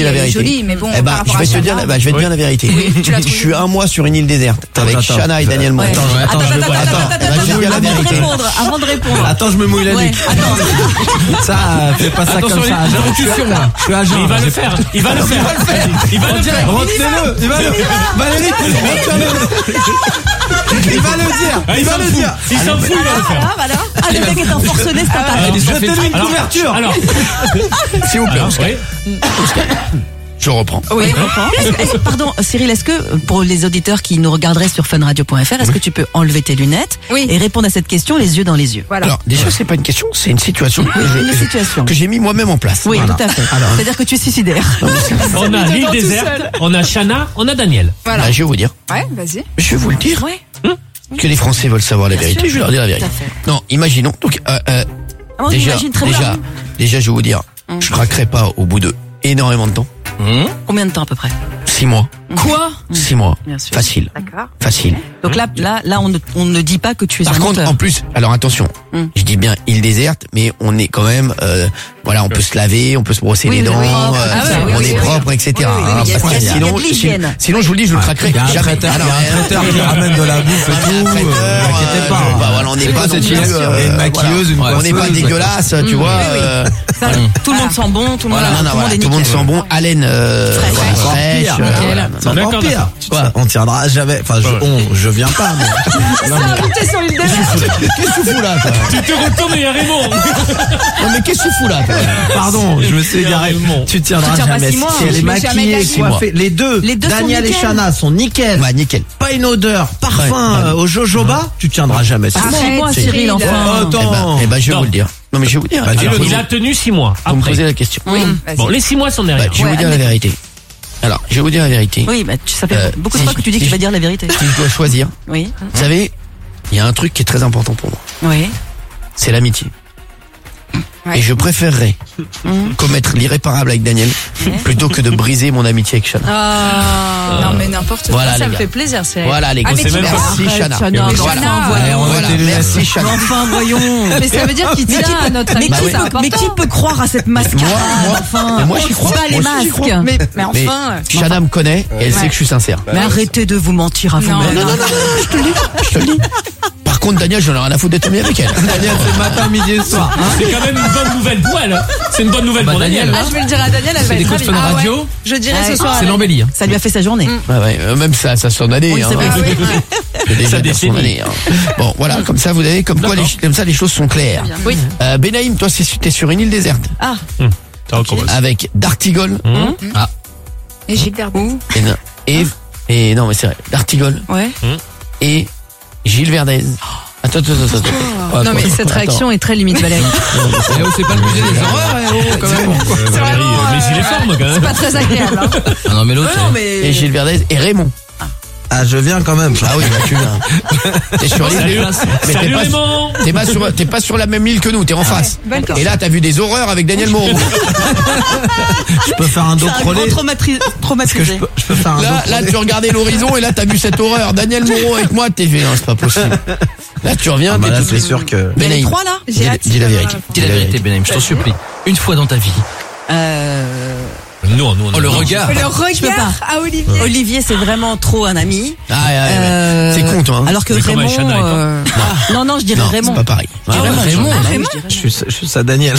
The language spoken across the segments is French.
la vérité. Jolie, mais bon. Eh ben, je vais te dire la vérité. Je suis un mois sur une île déserte avec Shana et Daniel Moreau. Attends, avant de répondre. Attends, je me mouille la nuque. Ça, fais pas ça comme ça. Je suis agent. Il va le faire. Il va le faire. Retenez-le. Valérie, retiens-le. Il va le dire. Il s'en fout, il va le faire. Voilà. Le mec est un forcené, c'est pas pareil. Jetez-lui une couverture. Alors, S'il vous plaît, je reprends. Oui, pardon, Cyril, est-ce que pour les auditeurs qui nous regarderaient sur funradio.fr, est-ce que tu peux enlever tes lunettes et répondre à cette question les yeux dans les yeux? Voilà. Alors, déjà, c'est pas une question, c'est une situation que j'ai mis moi-même en place. Oui, tout à fait. C'est-à-dire que tu es suicidaire. on a l'île déserte, on a Shana, on a Daniel. Voilà. Bah, je vais vous dire. Ouais, vas-y. Je vais vous le dire. Ouais. Que les Français veulent savoir la vérité, sûr, je vais leur dire la vérité. tout à fait. Non, imaginons. Donc, On imagine très bien. déjà, je vais vous dire, je craquerai pas au bout de énormément de temps. Combien de temps à peu près? 6 mois. Quoi? 6 mois. Bien sûr. Facile. D'accord. Facile. Donc là, on ne dit pas que tu es Par un contre, menteur. en plus, alors attention, je dis bien île déserte, mais on est quand même, on peut se laver, on peut se brosser les dents, on est propre, etc. il y a de l'hygiène. Sinon, je vous le dis, je le craquerai. Il y a un traiteur qui ramène de la bouffe et tout. N'inquiétez pas. On n'est pas non plus une maquilleuse, une on n'est pas dégueulasse, tu vois. Tout le monde sent bon, tout le monde sent bon, haleine fraîche. C'est encore pire. Quoi? On tiendra jamais. Enfin, je viens pas. T'es sur l'île déserte. Qu'est-ce que tu fous là, toi? Tu te retournes et il y a Raymond. Non, mais qu'est-ce que tu fous là, toi? Pardon, je me suis égaré. Tu tiendras tiens pas jamais. 6 mois, Si elle est je mets jamais maquillée, 4 mois. coiffée. Les deux Daniel et nickel. Shana sont nickel. Ouais, nickel. Pas une odeur, parfum au jojoba, tu tiendras jamais. Ah, c'est moi, Cyril, Cyril, enfin. Attends. Eh ben, je vais vous le dire. Non, mais je vais vous dire. Bah, Alors, Il a tenu 6 mois. vous me Après. posez la question. Vas-y. Bon, les 6 mois sont derrière. Je vais vous dire la vérité. Alors, je vais vous dire la vérité. Oui, ça fait beaucoup de fois que tu dis que tu vas dire la vérité. Si je dois choisir, Oui. vous savez, il y a un truc qui est très important pour moi. Oui. C'est l'amitié. Ouais. Et je préférerais commettre l'irréparable avec Daniel plutôt que de briser mon amitié avec Shana. Non, mais n'importe quoi. Voilà, Ça les me gars. fait plaisir, c'est. Voilà, les gars. Ah, mais tu Merci, Shana. Shana, Voilà. Voilà, merci, Shana. Enfin, voyons. Mais ça veut dire qu'il tient à notre Mais amitié, qui, c'est important. mais qui peut croire à cette mascarade? Mais moi, j'y crois. Pas les Moi aussi, j'y masques. crois. Mais Mais enfin. Shana me connaît et elle sait que je suis sincère. Mais arrêtez de vous mentir à vous-même. Non, Je te le dis. Par contre, Daniel, j'en ai rien à foutre d'être ami avec elle. Daniel, c'est matin, midi et soir. C'est quand même une bonne nouvelle pour elle. C'est une bonne nouvelle pour Daniel. Ah, je vais le dire à Daniel, elle va des être coups de ravie. fun Ah ouais. radio. Je dirai ce soir. C'est l'embellie. Ça lui a fait sa journée. Ouais, même ça son année. Oui, c'est vrai. C'est déjà Ça dans son décennie. année. Bon, voilà, comme ça, vous avez, comme ça, les choses sont claires. Oui. Benaïm, toi, t'es sur une île déserte. Ah, Ça recommence. Avec D'Artigol. Et Gilles Verdez. Et non, mais c'est vrai. D'Artigol ouais. et Gilles Verdez. Attends. Non, mais cette réaction est très limite, Valérie. C'est pas le musée des horreurs, quand même. Valérie, mais il est forme quand même. Pas très agréable. Hein. Ah non, mais l'autre. Et Gilles Verdez et Raymond. Ah, je viens quand même. Ah oui, bah tu viens. T'es sur l'île. Mais Salut Raymond. t'es pas sur la même île que nous, t'es en face. D'accord. Et là, t'as vu des horreurs avec Daniel Moreau. Je peux faire un dos C'est un grand crôlé. traumatisé. Je peux faire un dos Là, tu regardais l'horizon et là, t'as vu cette horreur. Daniel Moreau avec moi, t'es fait, non, c'est pas possible. Là, tu reviens, Bah t'es là, tout c'est sûr que. Il y en a Benaïm, 3 là? J'ai hâte. dis la vérité. Dis la vérité, Benaïm, je t'en supplie. Une fois dans ta vie. Non, Oh, le regard. Le Je peux pas. regard à Olivier. Olivier, c'est vraiment trop un ami. Ah, ouais. C'est con, toi. Hein. Alors que Mais comment Raymond. Shana Non, je dirais Non, Raymond. c'est pas pareil. Raymond. Je suis ça, Daniel.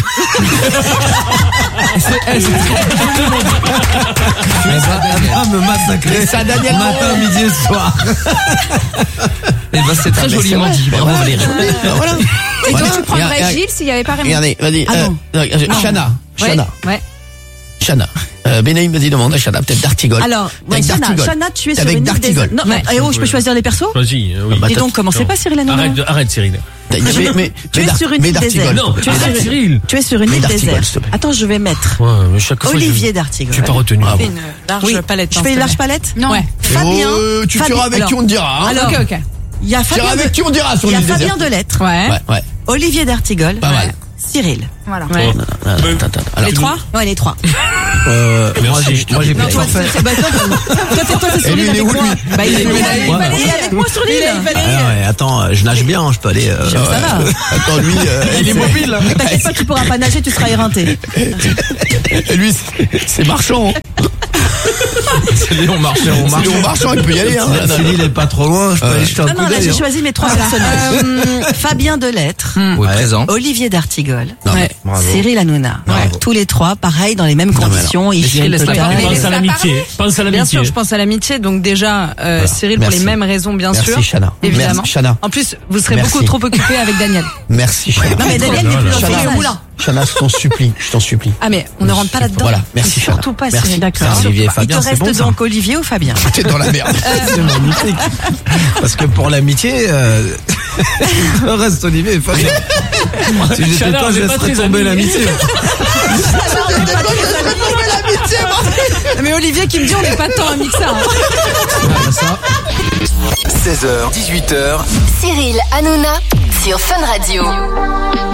Elle va me massacrer. Ça, Daniel Matin, midi et soir. Et bah, c'est très joliment dit. Bravo Valérie. Voilà. Et toi, Voilà. tu prendrais Regarde, Gilles s'il n'y avait pas Raymond. Regardez, vas-y. Ah non. Shana. Ouais. Shana. Benaïm, vas-y, demande à Shana, peut-être D'Artigol. Alors, Avec Shana, D'Artigol. Shana, tu es sur Avec une île D'Artigol. déserte. Non, eh oh, je peux choisir les persos? Vas-y, oui. Bah, Et donc, commencez pas, Cyril Hanouna. Arrête Cyril. Mais Tu es sur une île D'Artigol. déserte. Non, arrête Cyril. Tu es sur une Mais île D'Artigol, déserte. s'il te plaît. Attends, je vais mettre Ouais, mais chaque fois. Olivier D'Artigol. Je suis pas retenu. Ah bon. Une large Oui, palette. je fais une large palette? Non. Ouais. Fabien. Tu feras avec qui on te dira. Hein. Alors, Ok. Il y a Tu feras Fabien avec qui on dira sur il y a l'île Fabien déserte. Delettre. Ouais. Ouais. Olivier D'Artigol. Pas mal. Cyril. Voilà. Ouais. Alors, Les trois? Ouais, les trois. Moi j'ai Non, plus toi, forfait. toi, c'est sur l'île avec moi. Bah, il est avec moi sur l'île. Attends, je nage bien, je peux aller. Ça va. Attends, lui, Il est mobile là. T'inquiète pas, tu pourras pas nager, tu seras éreinté. lui, c'est marchand. C'est Léon Marchand. C'est Léon Marchand, il peut y aller. Hein. Celui il est pas trop loin, je peux aller jeter un Ah coup non, là, d'œil. j'ai choisi mes trois personnages. Fabien Delettre, Oui, présent. Olivier d'Artigol, Bravo. Cyril Hanouna. Bravo. Tous les trois, pareil, dans les mêmes conditions. Hygiène Laisse la totale. parler. Pense à laisse-la l'amitié. Pense à Bien l'amitié. sûr, je pense à l'amitié. Donc déjà, Cyril, pour Merci. les mêmes raisons, bien sûr. Merci, Chana. Évidemment. Merci, Chana. En plus, vous serez Merci. beaucoup trop occupé avec Daniel. Merci, Chana. Non, mais Daniel n'est plus dans Chana. le moulin. Chana, je t'en supplie. Ah, mais on ne rentre pas là-dedans. Voilà, merci, Chana. Surtout pas, Merci. Cyril. D'accord. Olivier et Il te Fabien, c'est reste bon ça. donc Olivier ou Fabien? T'es dans la merde. C'est magnifique. Parce que pour l'amitié, il reste Olivier et Fabien. Si j'étais Chana, toi, on je est pas laisserais très tomber amis. l'amitié. Mais Olivier qui me dit on n'est pas tant amis que ça. Ça. 16h, 18h. Cyril Hanouna sur Fun Radio.